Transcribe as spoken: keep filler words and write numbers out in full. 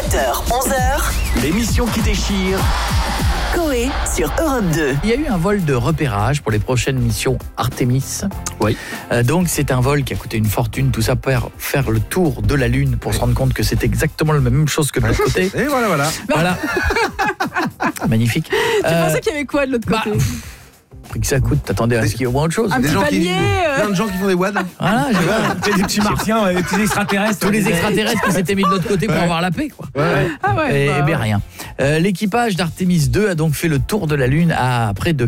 huit heures, onze heures, l'émission qui déchire. Coé sur Europe deux. Il y a eu un vol de repérage pour les prochaines missions Artemis. Oui. Euh, donc c'est un vol qui a coûté une fortune, tout ça pour faire le tour de la Lune pour oui. se rendre compte que c'est exactement la même chose que de l'autre côté. Et voilà, voilà. Voilà. Magnifique. Tu euh, pensais qu'il y avait quoi de l'autre bah, côté? Prix que ça coûte, t'attendais à ce qu'il y ait au moins autre chose. Un des petit gens palier, qui, euh... plein de gens qui font des wads. Voilà, je vois. Des petits martiens, des petits extraterrestres. Tous les extraterrestres qui s'étaient mis de l'autre côté pour ouais. avoir la paix, quoi. Ouais. Ah ouais, et, bah, et bien ouais. rien. Euh, l'équipage d'Artemis deux a donc fait le tour de la Lune à près de